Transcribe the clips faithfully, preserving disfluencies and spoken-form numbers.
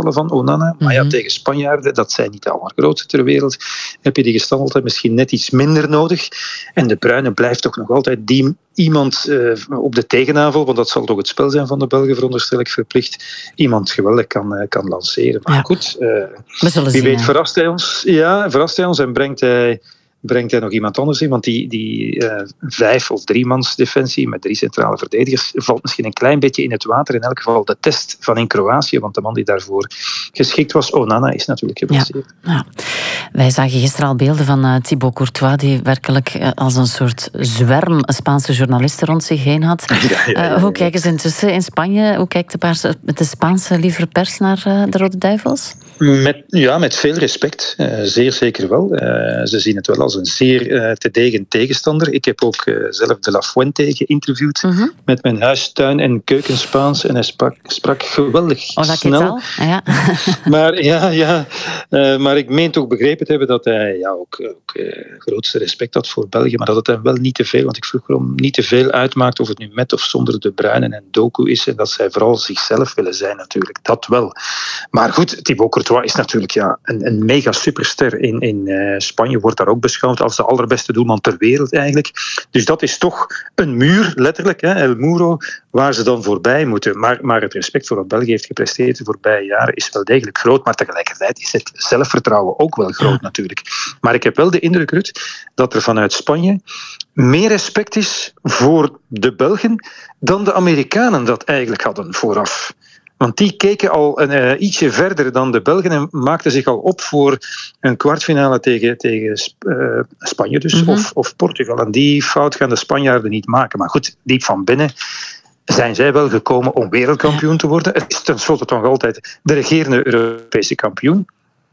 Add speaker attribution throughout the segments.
Speaker 1: uitvallen van Onana. Maar ja, tegen Spanjaarden, dat zijn niet de allergrootste ter wereld, heb je die gesteldheid misschien net iets minder nodig. En De Bruyne blijft toch nog altijd die iemand uh, op de tegenaanval, want dat zal toch het spel zijn van de Belgen, veronderstel ik, verplicht, iemand geweldig kan, uh, kan lanceren. Maar ja. goed, uh, wie
Speaker 2: zien,
Speaker 1: weet
Speaker 2: hè?
Speaker 1: verrast hij ons. Ja, verrast hij ons en brengt hij... brengt hij nog iemand anders in, want die, die uh, vijf- of driemans defensie met drie centrale verdedigers valt misschien een klein beetje in het water. In elk geval de test van in Kroatië, want de man die daarvoor geschikt was, Onana, is natuurlijk geblesseerd.
Speaker 2: Ja, ja. Wij zagen gisteren al beelden van uh, Thibaut Courtois, die werkelijk uh, als een soort zwerm Spaanse journalisten rond zich heen had. Ja, ja, ja, ja. Uh, hoe kijken ze intussen in Spanje? Hoe kijkt de, paarse, de Spaanse lieve pers naar uh, de Rode Duivels?
Speaker 1: Met, ja, met veel respect. Uh, zeer zeker wel. Uh, ze zien het wel als een zeer uh, te degen tegenstander. Ik heb ook uh, zelf De La Fuente geïnterviewd uh-huh. met mijn huis, tuin en keuken Spaans. En hij sprak, sprak geweldig
Speaker 2: Hola,
Speaker 1: snel.
Speaker 2: Ja.
Speaker 1: maar, ja, ja, uh, maar ik meen toch begrepen te hebben dat hij ja, ook, ook uh, grootste respect had voor België. Maar dat het hem wel niet te veel, want ik vroeg waarom niet te veel uitmaakt of het nu met of zonder De Bruyne en Doku is. En dat zij vooral zichzelf willen zijn natuurlijk. Dat wel. Maar goed, Thibaut Courtois is natuurlijk ja, een, een mega superster in, in uh, Spanje. Wordt daar ook beschouwd als de allerbeste doelman ter wereld eigenlijk. Dus dat is toch een muur, letterlijk, hè, El Muro, waar ze dan voorbij moeten. Maar, maar het respect voor wat België heeft gepresteerd de voorbije jaren is wel degelijk groot. Maar tegelijkertijd is het zelfvertrouwen ook wel groot natuurlijk. Maar ik heb wel de indruk, Ruud, dat er vanuit Spanje meer respect is voor de Belgen dan de Amerikanen dat eigenlijk hadden vooraf. Want die keken al een, uh, ietsje verder dan de Belgen en maakten zich al op voor een kwartfinale tegen, tegen uh, Spanje dus, mm-hmm. of, of Portugal. En die fout gaan de Spanjaarden niet maken. Maar goed, diep van binnen zijn zij wel gekomen om wereldkampioen te worden. Het is tenslotte toch altijd de regerende Europese kampioen.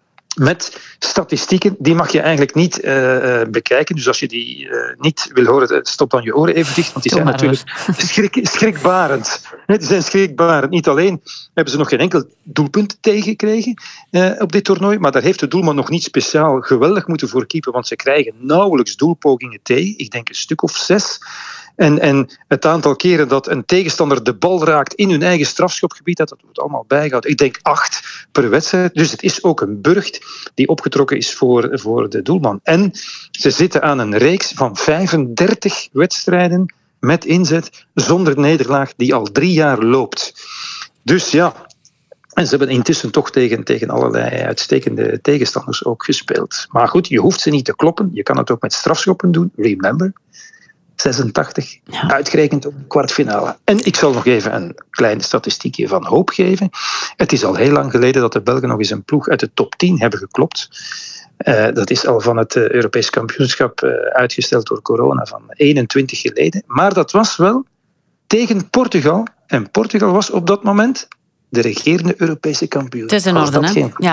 Speaker 1: Met statistieken, die mag je eigenlijk niet uh, bekijken. Dus als je die uh, niet wil horen, stop dan je oren even dicht. Want die zijn natuurlijk schrik, schrikbarend. Nee, die zijn schrikbarend. Niet alleen hebben ze nog geen enkel doelpunt tegengekregen uh, op dit toernooi, maar daar heeft de doelman nog niet speciaal geweldig moeten voor keepen, want ze krijgen nauwelijks doelpogingen tegen. Ik denk een stuk of zes. En, en het aantal keren dat een tegenstander de bal raakt in hun eigen strafschopgebied, dat, dat wordt allemaal bijgehouden. Ik denk acht per wedstrijd. Dus het is ook een burcht die opgetrokken is voor, voor de doelman. En ze zitten aan een reeks van vijfendertig wedstrijden met inzet zonder nederlaag die al drie jaar loopt. Dus ja, en ze hebben intussen toch tegen, tegen allerlei uitstekende tegenstanders ook gespeeld. Maar goed, je hoeft ze niet te kloppen. Je kan het ook met strafschoppen doen. Remember, zesentachtig, ja. Uitgerekend op de kwartfinale. En ik zal nog even een klein statistiekje van hoop geven. Het is al heel lang geleden dat de Belgen nog eens een ploeg uit de top tien hebben geklopt. Uh, dat is al van het uh, Europees kampioenschap uh, uitgesteld door corona van eenentwintig geleden. Maar dat was wel tegen Portugal. En Portugal was op dat moment de regerende Europese kampioen.
Speaker 2: Het is in orde, hè? Ja.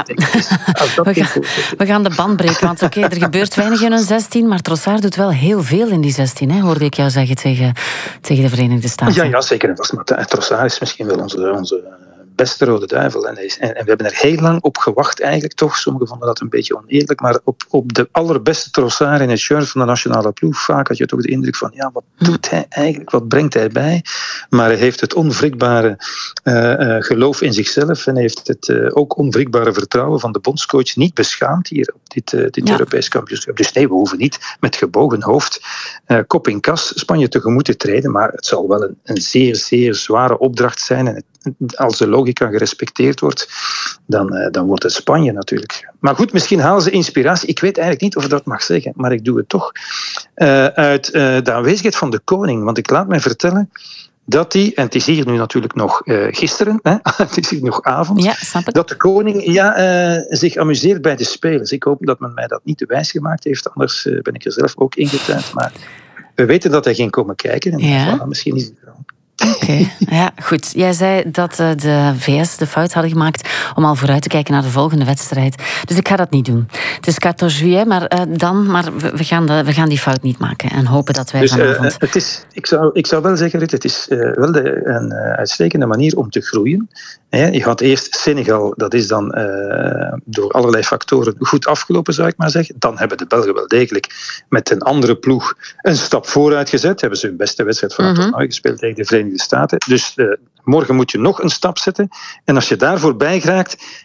Speaker 2: We, gaan, we gaan de band breken, want oké, okay, er gebeurt weinig in hun zestien, maar Trossard doet wel heel veel in die zestien, hè, hoorde ik jou zeggen tegen, tegen de Verenigde Staten.
Speaker 1: Ja, ja zeker. Maar Trossard is misschien wel onze, onze beste Rode Duivel. En, en we hebben er heel lang op gewacht eigenlijk, toch. Sommigen vonden dat een beetje oneerlijk, maar op, op de allerbeste Trossard in het shirt van de nationale ploeg, vaak had je toch de indruk van, ja, wat doet hij eigenlijk? Wat brengt hij bij? Maar hij heeft het onwrikbare uh, uh, geloof in zichzelf en heeft het uh, ook onwrikbare vertrouwen van de bondscoach niet beschaamd hier op dit, uh, dit ja. Europees kampioenschap. Dus nee, we hoeven niet met gebogen hoofd uh, kop in kas Spanje tegemoet te treden, maar het zal wel een, een zeer, zeer zware opdracht zijn en het, als de logica gerespecteerd wordt, dan, uh, dan wordt het Spanje natuurlijk. Maar goed, misschien halen ze inspiratie. Ik weet eigenlijk niet of ik dat mag zeggen, maar ik doe het toch. Uh, uit uh, de aanwezigheid van de koning. Want ik laat mij vertellen dat die, en het is hier nu natuurlijk nog uh, gisteren, hè, het is hier nog avond,
Speaker 2: ja, snap ik.
Speaker 1: Dat de koning ja, uh, zich amuseert bij de spelers. Ik hoop dat men mij dat niet te wijs gemaakt heeft, anders uh, ben ik er zelf ook ingetuind. Maar we weten dat hij ging komen kijken en
Speaker 2: ja.
Speaker 1: voilà, misschien is het wel.
Speaker 2: Oké, okay. Ja, goed. Jij zei dat uh, de V S de fout hadden gemaakt om al vooruit te kijken naar de volgende wedstrijd. Dus ik ga dat niet doen. Het is veertien juillet, maar uh, dan, maar we, we, gaan de, we gaan die fout niet maken en hopen dat wij
Speaker 1: dus,
Speaker 2: vanavond...
Speaker 1: Uh, het is, ik, zou, ik zou wel zeggen, Ruud, het is uh, wel de, een uh, uitstekende manier om te groeien. Ja, je had eerst Senegal, dat is dan uh, door allerlei factoren goed afgelopen, zou ik maar zeggen. Dan hebben de Belgen wel degelijk met een andere ploeg een stap vooruit gezet. Hebben ze hun beste wedstrijd van het mm-hmm. toernooi gespeeld tegen de Verenigde Staten. Dus uh, morgen moet je nog een stap zetten. En als je daar voorbij geraakt,